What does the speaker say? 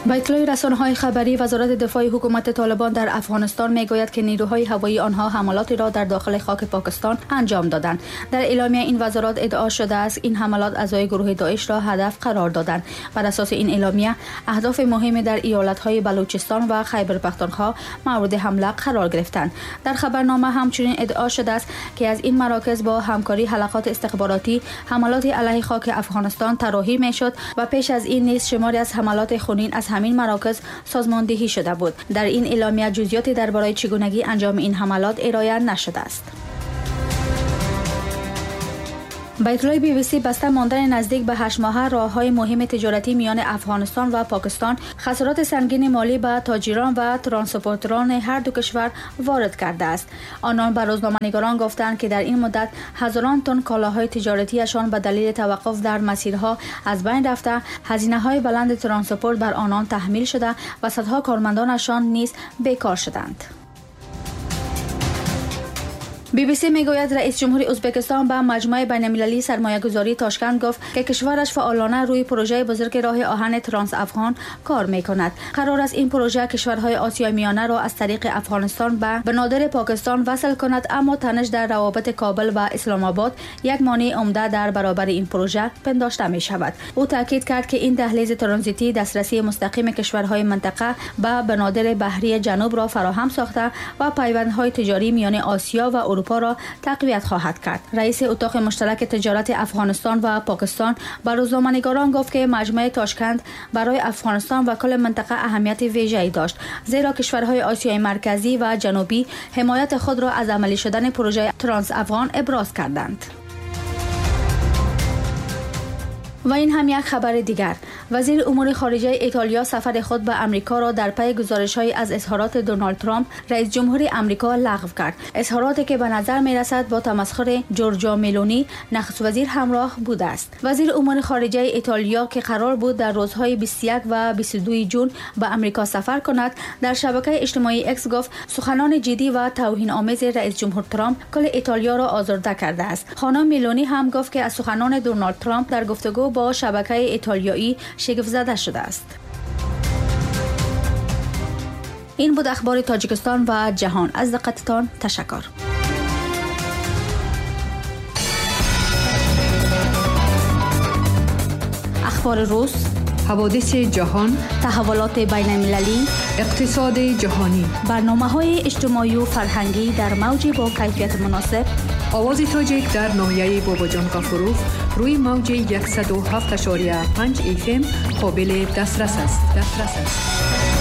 با اطلاع رسانه‌های خبری وزارت دفاع حکومت طالبان در افغانستان میگوید که نیروهای هوایی آنها حملاتی را در داخل خاک پاکستان انجام دادند. در اعلامیه این وزارت ادعا شده است این حملات اعضای گروه داعش را هدف قرار دادند. بر اساس این اعلامیه اهداف مهمی در ایالت‌های بلوچستان و خیبر پختونخوا مورد حمله قرار گرفتند. در خبرنامه همچنین ادعا شده است که از این مراکز با همکاری حلقات استخباراتی حملات علیه خاک افغانستان طراحی میشد و پیش از این نیز شماری از حملات خونین از همین مراکز سازماندهی شده بود. در این اعلامیه جزئیاتی درباره چگونگی انجام این حملات ارائه نشده است. با اطلاع BBC بسته ماندن نزدیک به 8 ماه راه‌های مهم تجارتی میان افغانستان و پاکستان خسارات سنگین مالی به تاجران و ترانسپورتران هر دو کشور وارد کرده است. آنان به روزنامه‌نگاران گفتند که در این مدت هزاران تن کالاهای تجارتیشان به دلیل توقف در مسیرها از بین رفته، هزینه‌های بلند ترانسپورت بر آنان تحمیل شده و صدها کارمندانشان نیز بیکار شدند. BBC میگوید رئیس جمهور ازبکستان به مجمع بین‌المللی سرمایه‌گذاری تاشکند گفت که کشورش فعالانه روی پروژه بزرگ راه آهن ترانس افغان کار می‌کند. قرار است این پروژه کشورهای آسیای میانه را از طریق افغانستان به بنادر پاکستان وصل کند، اما تنش در روابط کابل و اسلام آباد یک مانع عمده در برابر این پروژه پنداشته می‌شود. او تاکید کرد که این دهلیز ترانزیتی دسترسی مستقیم کشورهای منطقه به بنادر بحری جنوب را فراهم ساخته و پیوندهای تجاری میان آسیا و اروپا را تقویت خواهد کرد. رئیس اتاق مشترک تجارت افغانستان و پاکستان به روزنامه‌نگاران گفت که مجمع تاشکند برای افغانستان و کل منطقه اهمیت ویژه‌ای داشت، زیرا کشورهای آسیای مرکزی و جنوبی حمایت خود را از عملی شدن پروژه ترانس افغان ابراز کردند. و این هم یک خبر دیگر. وزیر امور خارجه ایتالیا سفر خود به امریکا را در پی گزارش‌های از اظهارات دونالد ترامپ رئیس جمهور امریکا لغو کرد. اظهاراتی که به نظر می‌رسد با تمسخر جورجیا ملونی نخست وزیر همراه بوده است. وزیر امور خارجه ایتالیا که قرار بود در روزهای 21 و 22 جون به امریکا سفر کند، در شبکه اجتماعی اکس گفت سخنان جدی و توهین‌آمیز رئیس جمهور ترامپ کل ایتالیا را آزرده کرده است. خانم ملونی هم گفت که از سخنان دونالد ترامپ در گفتگو با شبکه ایتالیایی شگفت زده شده است. این بود اخبار تاجیکستان و جهان. از دقتتان تشکر. اخبار روز، حوادث جهان، تحولات بین المللی، اقتصاد جهانی، برنامه‌های اجتماعی و فرهنگی در موج با کیفیت مناسب. آواز تاجیک در ناحیه باباجان غفورov روی موج 107.5 FM قابل دسترس است.